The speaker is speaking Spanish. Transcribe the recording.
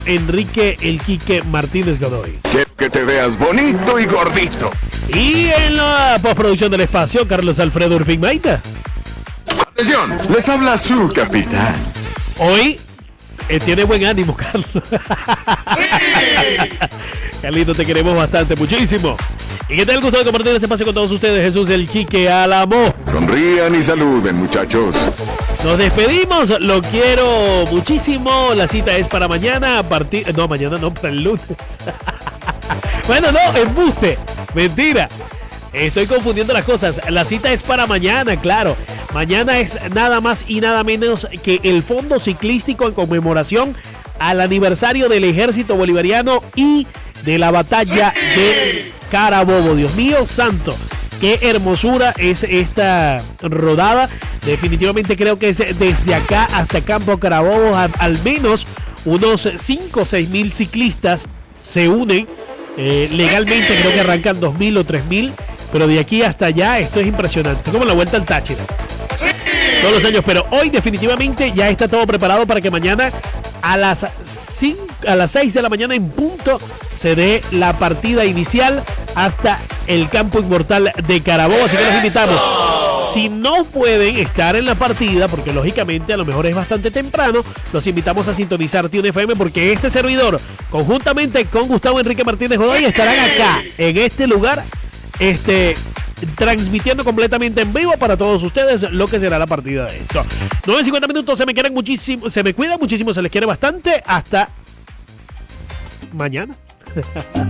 Enrique El Quique Martínez Godoy. Quiero que te veas bonito y gordito. Y en la postproducción del espacio, Carlos Alfredo Urpin Maita. Atención, les habla su capitán. Hoy tiene buen ánimo, Carlos. ¡Sí! Carlito, te queremos bastante, muchísimo. ¿Y qué tal el gusto de compartir este espacio con todos ustedes? Jesús El Quique Álamo. Sonrían y saluden, muchachos. Nos despedimos, lo quiero muchísimo. La cita es para mañana a partir... No, mañana no, para el lunes. Bueno, no, embuste. Mentira. Estoy confundiendo las cosas. La cita es para mañana, claro. Mañana es nada más y nada menos que el Fondo Ciclístico en conmemoración al aniversario del Ejército Bolivariano y de la batalla de Carabobo. Dios mío santo, qué hermosura es esta rodada. Definitivamente creo que es desde acá hasta Campo Carabobo. Al menos unos 5 o 6 mil ciclistas se unen. Legalmente creo que arrancan 2.000 o 3.000. Pero de aquí hasta allá esto es impresionante. Es como la vuelta al Táchira. Todos los años. Pero hoy definitivamente ya está todo preparado para que mañana a las 6 de la mañana en punto se dé la partida inicial hasta el campo inmortal de Carabobo. Así que los invitamos. Si no pueden estar en la partida, porque lógicamente a lo mejor es bastante temprano, los invitamos a sintonizar Tune FM, porque este servidor, conjuntamente con Gustavo Enrique Martínez Godoy, estarán acá, en este lugar, transmitiendo completamente en vivo para todos ustedes lo que será la partida de esto. 9:50 minutos, se me quieren muchísimo, se me cuidan muchísimo, se les quiere bastante. Hasta mañana.